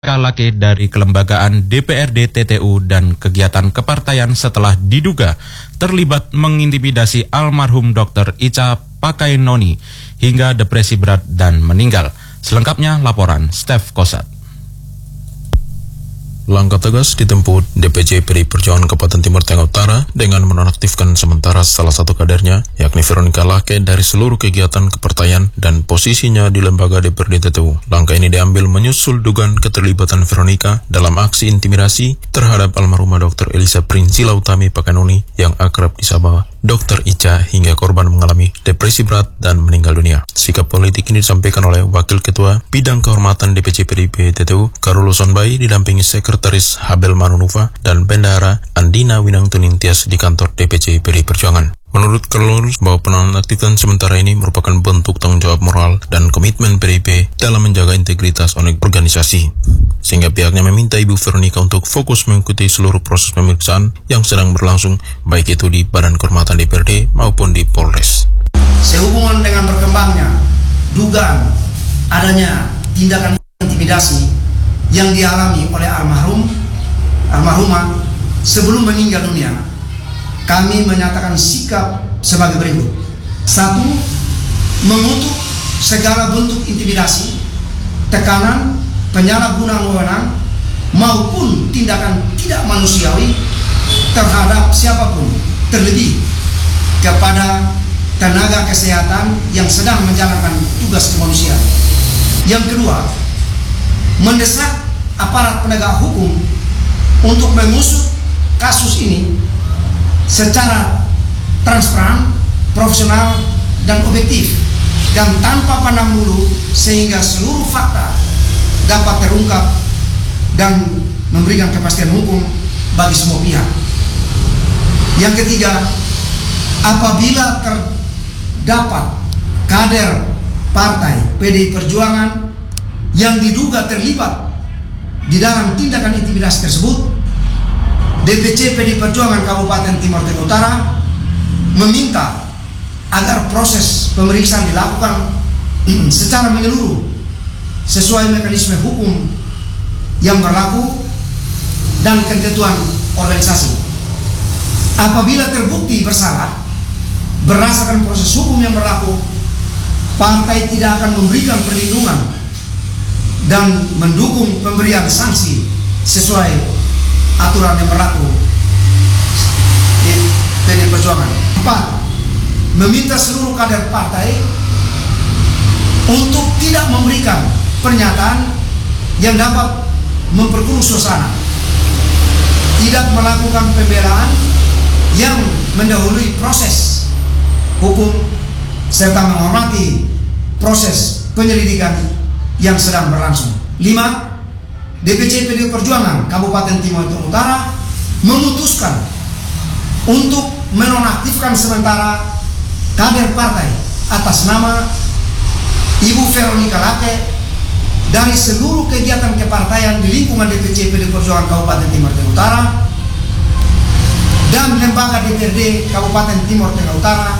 Laki dari kelembagaan DPRD TTU dan kegiatan kepartaian setelah diduga terlibat mengintimidasi almarhum Dr. Ica Pakainoni hingga depresi berat dan meninggal. Selengkapnya laporan Steph Kosat. Langkah tegas ditempuh DPC PDI Perjuangan Kabupaten Timur Tengah Utara dengan menonaktifkan sementara salah satu kadernya, yakni Veronica Lake, dari seluruh kegiatan kepartaian dan posisinya di lembaga DPRD TTU. Langkah ini diambil menyusul dugaan keterlibatan Veronica dalam aksi intimidasi terhadap almarhumah Dr. Elisa Prinsila Utami Pakainoni yang akrab disapa Dr. Ica hingga korban mengalami depresi berat dan meninggal dunia. Sikap politik ini disampaikan oleh Wakil Ketua Bidang Kehormatan DPC PDIP TTU Carlos Sonbai didampingi Sekretaris Habel Manunuva dan Bendahara Andina Winang Tunintias di kantor DPC PDI Perjuangan. Menurut Carlos, bahwa penonaktifan sementara ini merupakan bentuk tanggung jawab moral dan komitmen PDIP dalam menjaga integritas organisasi, sehingga pihaknya meminta Ibu Veronica untuk fokus mengikuti seluruh proses pemeriksaan yang sedang berlangsung, baik itu di Badan Kehormatan DPRD maupun di Polres. Sehubungan dengan berkembangnya dugaan adanya tindakan intimidasi yang dialami oleh almarhumah sebelum meninggal dunia, kami menyatakan sikap sebagai berikut. 1. Mengutuk segala bentuk intimidasi, tekanan, penyalahgunaan wewenang maupun tindakan tidak manusiawi terhadap siapapun, terlebih kepada tenaga kesehatan yang sedang menjalankan tugas kemanusiaan. Yang kedua, mendesak aparat penegak hukum untuk mengusut kasus ini secara transparan, profesional, dan objektif, dan tanpa pandang bulu, sehingga seluruh fakta dapat terungkap dan memberikan kepastian hukum bagi semua pihak. Yang ketiga, apabila terdapat kader partai PDI Perjuangan yang diduga terlibat di dalam tindakan intimidasi tersebut, DPC PDI Perjuangan Kabupaten Timur Tengah Utara meminta agar proses pemeriksaan dilakukan secara menyeluruh sesuai mekanisme hukum yang berlaku dan ketentuan organisasi. Apabila terbukti bersalah berdasarkan proses hukum yang berlaku, partai tidak akan memberikan perlindungan dan mendukung pemberian sanksi sesuai aturan yang berlaku di PDI Perjuangan. 4. Meminta seluruh kader partai untuk tidak memberikan pernyataan yang dapat memperkeruh suasana, tidak melakukan pembelaan yang mendahului proses hukum, serta menghormati proses penyelidikan yang sedang berlangsung. 5. DPC PDI Perjuangan Kabupaten Timur Tengah Utara memutuskan untuk menonaktifkan sementara kader partai atas nama Ibu Veronica Lake dari seluruh kegiatan kepartaian di lingkungan DPC PDI Perjuangan Kabupaten Timur Tengah Utara dan lembaga DPRD Kabupaten Timur Tengah Utara.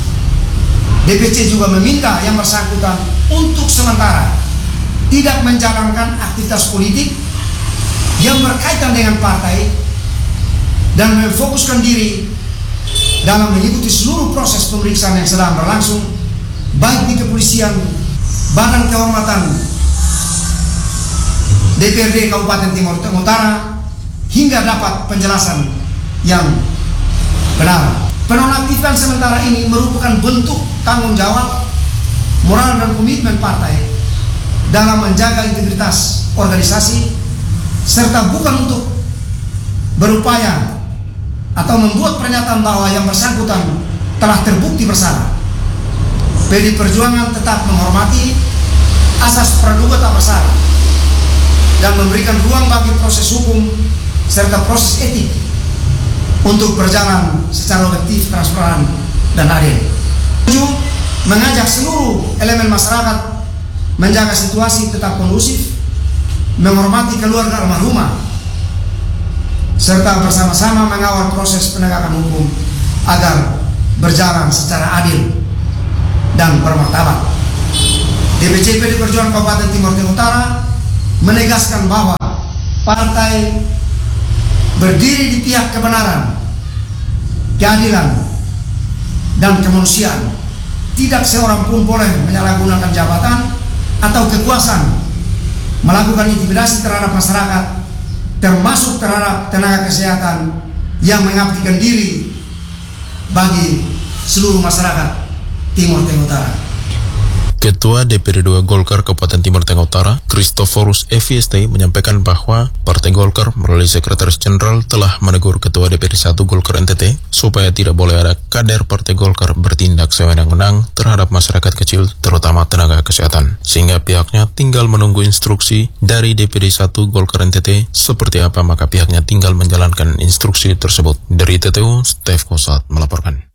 DPC juga meminta yang bersangkutan untuk sementara tidak menjalankan aktivitas politik yang berkaitan dengan partai dan memfokuskan diri dalam mengikuti seluruh proses pemeriksaan yang sedang berlangsung, baik di kepolisian, Badan Kehormatan DPRD Kabupaten Timur Tengah Utara, hingga dapat penjelasan yang benar. Penonaktifan sementara ini merupakan bentuk tanggung jawab moral dan komitmen partai dalam menjaga integritas organisasi, serta bukan untuk berupaya atau membuat pernyataan bahwa yang bersangkutan telah terbukti bersalah. PDI Perjuangan tetap menghormati asas praduga tak bersalah dan memberikan ruang bagi proses hukum serta proses etik untuk berjalan secara objektif, transparan, dan adil. 7. Mengajak seluruh elemen masyarakat menjaga situasi tetap kondusif, menghormati keluarga almarhumah, serta bersama-sama mengawal proses penegakan hukum agar berjalan secara adil dan bermartabat. DPC PDI Perjuangan Kabupaten Timur Tengah Utara menegaskan bahwa partai berdiri di pihak kebenaran, keadilan, dan kemanusiaan. Tidak seorang pun boleh menyalahgunakan jabatan atau kekuasaan, melakukan intimidasi terhadap masyarakat, termasuk terhadap tenaga kesehatan yang mengabdikan diri bagi seluruh masyarakat Timur Tengah Utara. Ketua DPD 2 Golkar Kabupaten Timur Tengah Utara, Christoforus Evieste, menyampaikan bahwa Partai Golkar melalui Sekretaris Jenderal telah menegur Ketua DPD 1 Golkar NTT supaya tidak boleh ada kader Partai Golkar bertindak sewenang-wenang terhadap masyarakat kecil, terutama tenaga kesehatan. Sehingga pihaknya tinggal menunggu instruksi dari DPD 1 Golkar NTT seperti apa, maka pihaknya tinggal menjalankan instruksi tersebut. Dari TTU, Steve Kosat melaporkan.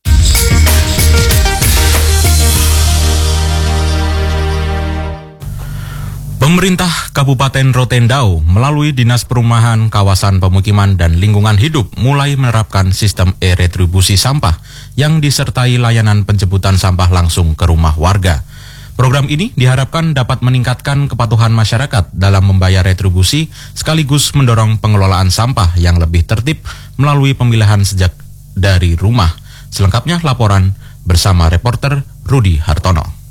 Pemerintah Kabupaten Rotendao melalui Dinas Perumahan, Kawasan Pemukiman dan Lingkungan Hidup mulai menerapkan sistem e-retribusi sampah yang disertai layanan penjemputan sampah langsung ke rumah warga. Program ini diharapkan dapat meningkatkan kepatuhan masyarakat dalam membayar retribusi sekaligus mendorong pengelolaan sampah yang lebih tertib melalui pemilihan sejak dari rumah. Selengkapnya laporan bersama reporter Rudi Hartono.